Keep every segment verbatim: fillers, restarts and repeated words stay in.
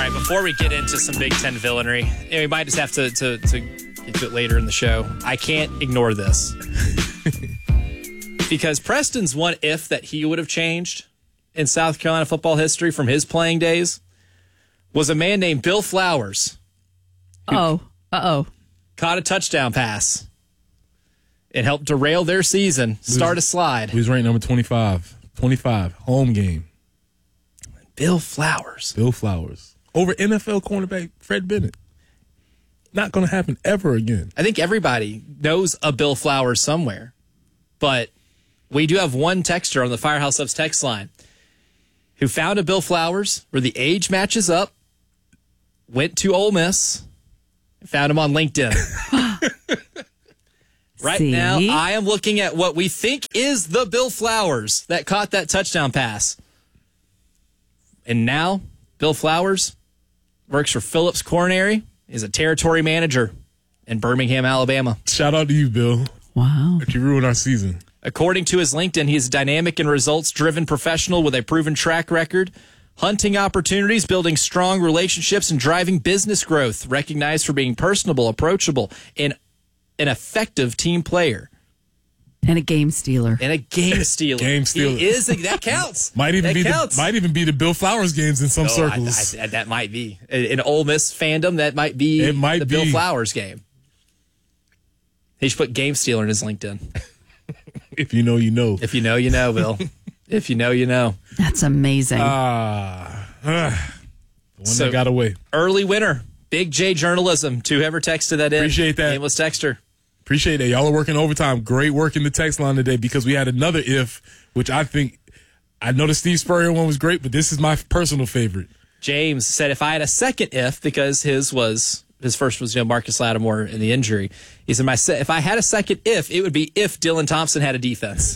All right, before we get into some Big Ten villainy, and we might just have to, to, to get to it later in the show. I can't ignore this. Because Preston's one if that he would have changed in South Carolina football history from his playing days was a man named Bill Flowers. Oh, uh-oh. Caught a touchdown pass. It helped derail their season, start a slide. He was ranked number twenty-five. twenty-five, home game. Bill Flowers. Bill Flowers. Over N F L cornerback Fred Bennett. Not going to happen ever again. I think everybody knows a Bill Flowers somewhere. But we do have one texter on the Firehouse Subs text line who found a Bill Flowers where the age matches up, went to Ole Miss, and found him on LinkedIn. Right See? now, I am looking at what we think is the Bill Flowers that caught that touchdown pass. And now, Bill Flowers works for Phillips Coronary, is a territory manager in Birmingham, Alabama. Shout out to you, Bill. Wow. But you ruined our season. According to his LinkedIn, he is a dynamic and results-driven professional with a proven track record, hunting opportunities, building strong relationships, and driving business growth, recognized for being personable, approachable, and an effective team player. And a game stealer. And a game stealer. Game stealer. He is. That counts. Might even that be counts. the, might even be the Bill Flowers games in some Oh, circles. I, I, that might be. In Ole Miss fandom, that might be It might the be. Bill Flowers game. He should put game stealer in his LinkedIn. If you know, you know. If you know, you know, Bill. If you know, you know. That's amazing. Ah, uh, uh, the one So- that got away. Early winner. Big J journalism. To whoever texted that in. Appreciate that. Nameless texter. Appreciate that. Y'all are working overtime. Great work in the text line today because we had another if, which I think, I know the Steve Spurrier one was great, but this is my personal favorite. James said if I had a second if, because his was his first was you know Marcus Lattimore and the injury. He said my se- if I had a second if, it would be if Dylan Thompson had a defense.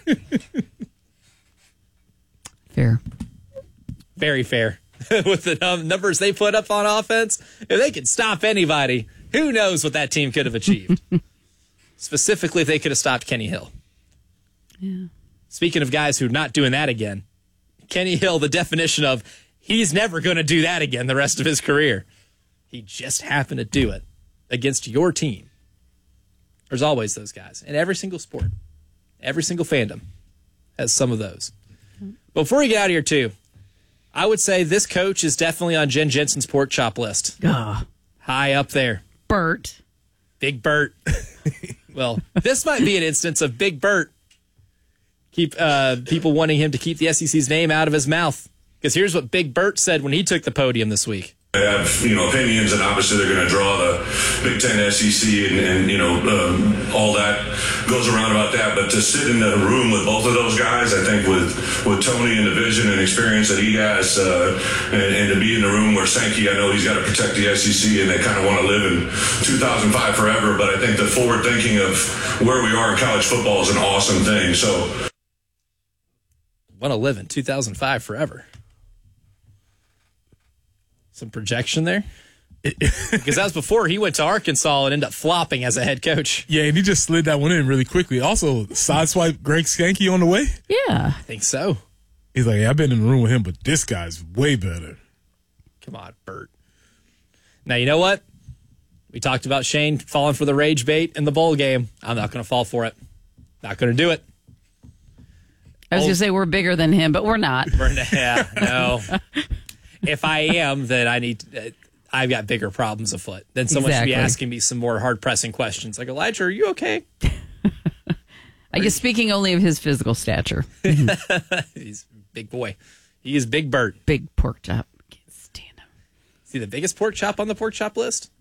Fair. Very fair. With the um, numbers they put up on offense, if they could stop anybody, who knows what that team could have achieved. Specifically, if they could have stopped Kenny Hill. Yeah. Speaking of guys who are not doing that again, Kenny Hill, the definition of he's never going to do that again the rest of his career. He just happened to do it against your team. There's always those guys in every single sport. Every single fandom has some of those. Before we get out of here, too, I would say this coach is definitely on Jen Jensen's pork chop list. Ugh. High up there. Bert. Big Bert. Well, this might be an instance of Big Bert. Keep uh, people wanting him to keep the S E C's name out of his mouth. Because here's what Big Bert said when he took the podium this week. They have, you know, opinions, and obviously they're going to draw the Big Ten, S E C, and, and you know, um, all that goes around about that. But to sit in a room with both of those guys, I think with, with Tony and the vision and experience that he has, uh, and, and to be in the room where Sankey, I know he's got to protect the S E C, and they kind of want to live in two thousand five forever. But I think the forward thinking of where we are in college football is an awesome thing. So, Want to live in two thousand five forever. Some projection there? Because that was before he went to Arkansas and ended up flopping as a head coach. Yeah, and he just slid that one in really quickly. Also, sideswipe Greg Sankey on the way. Yeah. I think so. He's like, yeah, I've been in the room with him, but this guy's way better. Come on, Bert. Now, you know what? We talked about Shane falling for the rage bait in the bowl game. I'm not going to fall for it. Not going to do it. I was Oh. going to say we're bigger than him, but we're not. We're, yeah, no. If I am, then I need to, I've got bigger problems afoot. Then someone Exactly. should be asking me some more hard-pressing questions. Like, Elijah, are you okay? I guess speaking only of his physical stature. He's a big boy. He is Big Bert. Big pork chop. Can't stand him. Is he the biggest pork chop on the pork chop list?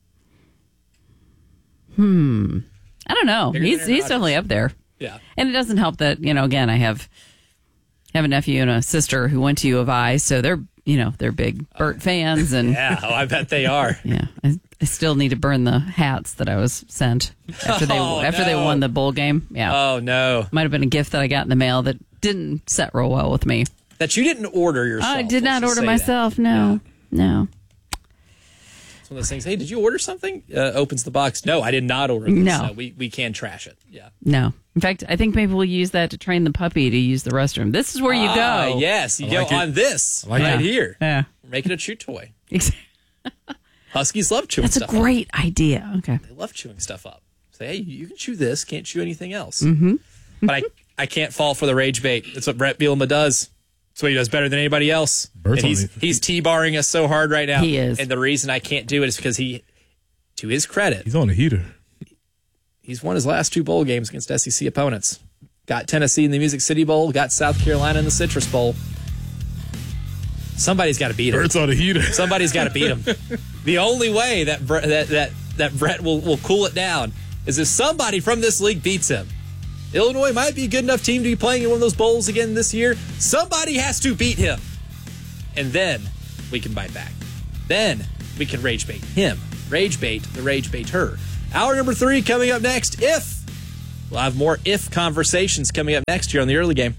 Hmm. I don't know. Bigger He's than Aaron he's Rodgers. definitely up there. Yeah. And it doesn't help that, you know, again, I have have a nephew and a sister who went to U of I, so they're, you know, they're big Bert fans. And Yeah, oh, I bet they are. yeah, I, I still need to burn the hats that I was sent after they Oh, after they no. won the bowl game. Yeah. Oh, no. Might have been a gift that I got in the mail that didn't set real well with me. That you didn't order yourself. I did Let's not just order say myself. that. No. No. It's one of those things. Hey, did you order something? Uh, opens the box. No, I did not order this. No. So we, we can trash it. Yeah. No. In fact, I think maybe we'll use that to train the puppy to use the restroom. This is where you Ah, go. yes. You I go like it. on this I like right it. here. Yeah. Make it a chew toy. Huskies love chewing That's stuff a great up. idea. Okay. They love chewing stuff up. Say, hey, you can chew this, can't chew anything else. Mm-hmm. But I, I can't fall for the rage bait. It's what Brett Bielema does. That's what he does better than anybody else. And he's he's T-barring us so hard right now. He is. And the reason I can't do it is because he, to his credit, he's on a heater. He's won his last two bowl games against S E C opponents. Got Tennessee in the Music City Bowl, got South Carolina in the Citrus Bowl. Somebody's got to beat him. Bert's on a heater. Somebody's got to beat him. The only way that Bre- that that that Brett will, will cool it down is if somebody from this league beats him. Illinois might be a good enough team to be playing in one of those bowls again this year. Somebody has to beat him. And then we can bite back. Then we can rage bait him. Rage bait the rage baiter. Hour number three coming up next. If. We'll have more if conversations coming up next here on the early game.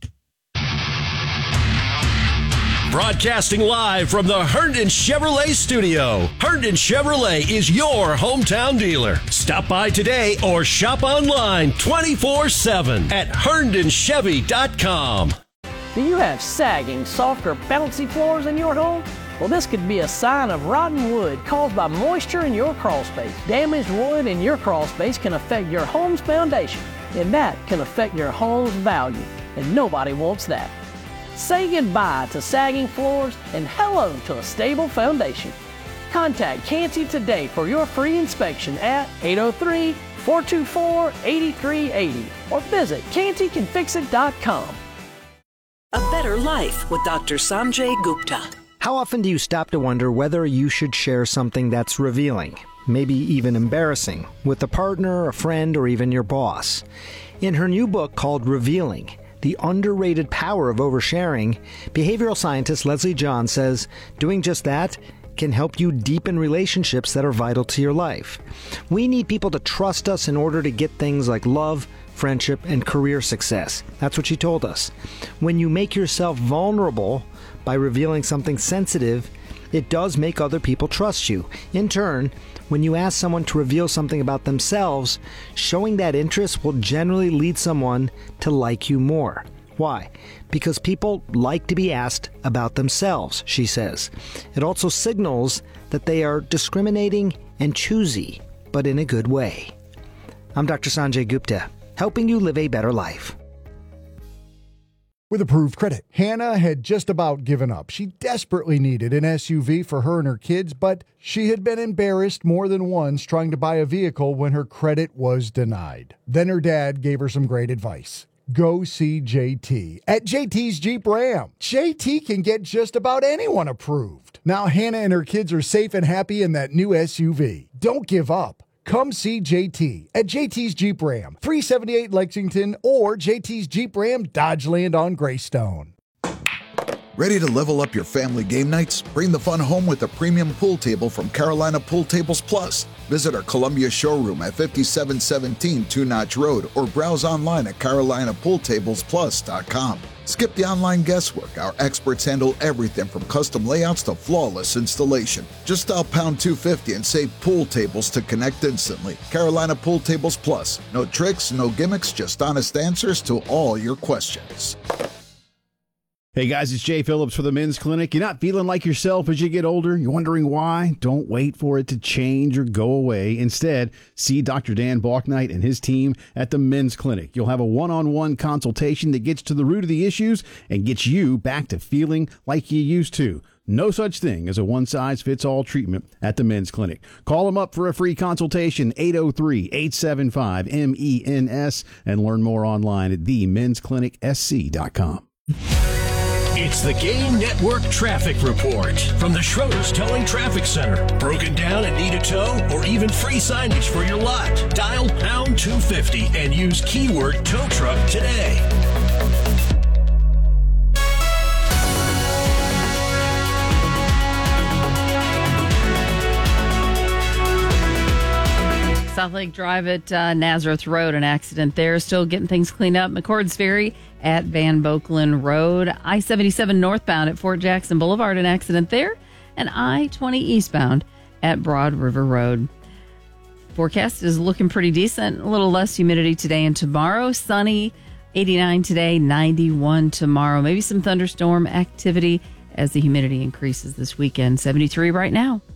Broadcasting live from the Herndon Chevrolet studio. Herndon Chevrolet is your hometown dealer. Stop by today or shop online twenty-four seven at herndon chevy dot com. Do you have sagging, soft, or bouncy floors in your home? Well, this could be a sign of rotten wood caused by moisture in your crawl space. Damaged wood in your crawl space can affect your home's foundation, and that can affect your home's value, and nobody wants that. Say goodbye to sagging floors and hello to a stable foundation. Contact Canty today for your free inspection at eight oh three, four two four, eight three eight oh or visit canty can fix it dot com. A better life with Doctor Sanjay Gupta. How often do you stop to wonder whether you should share something that's revealing, maybe even embarrassing, with a partner, a friend, or even your boss? In her new book called Revealing, The Underrated Power of Oversharing, behavioral scientist Leslie John says doing just that can help you deepen relationships that are vital to your life. We need people to trust us in order to get things like love, friendship, and career success. That's what she told us. When you make yourself vulnerable by revealing something sensitive, it does make other people trust you. In turn, when you ask someone to reveal something about themselves, showing that interest will generally lead someone to like you more. Why? Because people like to be asked about themselves, she says. It also signals that they are discriminating and choosy, but in a good way. I'm Doctor Sanjay Gupta, helping you live a better life. With approved credit, Hannah had just about given up. She desperately needed an S U V for her and her kids, but she had been embarrassed more than once trying to buy a vehicle when her credit was denied. Then her dad gave her some great advice. Go see J T at J T's Jeep Ram. J T can get just about anyone approved. Now Hannah and her kids are safe and happy in that new S U V. Don't give up. Come see J T at J T's Jeep Ram, three seventy-eight Lexington, or J T's Jeep Ram Dodgeland on Greystone. Ready to level up your family game nights? Bring the fun home with a premium pool table from Carolina Pool Tables Plus. Visit our Columbia showroom at fifty-seven seventeen Two Notch Road or browse online at carolina pool tables plus dot com. Skip the online guesswork. Our experts handle everything from custom layouts to flawless installation. Just dial pound two fifty and say pool tables to connect instantly. Carolina Pool Tables Plus. No tricks, no gimmicks, just honest answers to all your questions. Hey guys, it's Jay Phillips for the Men's Clinic. You're not feeling like yourself as you get older? You're wondering why? Don't wait for it to change or go away. Instead, see Doctor Dan Balknight and his team at the Men's Clinic. You'll have a one-on-one consultation that gets to the root of the issues and gets you back to feeling like you used to. No such thing as a one-size-fits-all treatment at the Men's Clinic. Call them up for a free consultation, eight oh three, eight seven five, M E N S, and learn more online at the mens clinic s c dot com. It's the Game Network Traffic Report from the Schroeder's Towing Traffic Center. Broken down and need a tow or even free signage for your lot? Dial pound two fifty and use keyword tow truck today. South Lake Drive at uh, Nazareth Road, an accident there. Still getting things cleaned up. McCord's Ferry at Van Boekelen Road. I seventy-seven northbound at Fort Jackson Boulevard, an accident there. And I twenty eastbound at Broad River Road. Forecast is looking pretty decent. A little less humidity today and tomorrow. Sunny, eighty-nine today, ninety-one tomorrow. Maybe some thunderstorm activity as the humidity increases this weekend. seventy-three right now.